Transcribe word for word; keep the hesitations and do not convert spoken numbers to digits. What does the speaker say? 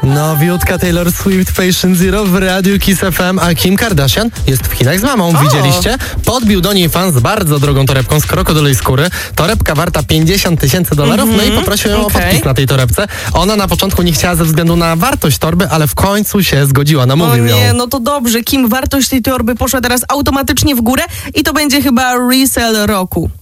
Nowiutka Taylor Swift Patient Zero w Radiu Kiss F M, a Kim Kardashian jest w Chinach z mamą. O. Widzieliście? Podbił do niej fan z bardzo drogą torebką z krokodyliej skóry. Torebka warta pięćdziesiąt tysięcy dolarów, mm-hmm. no i poprosił ją okay. o podpis na tej torebce. Ona na początku nie chciała ze względu na wartość torby, ale w końcu się zgodziła, namówił ją. O nie, ją. no to dobrze. Kim, wartość tej torby poszła teraz automatycznie w górę i to będzie chyba resell roku.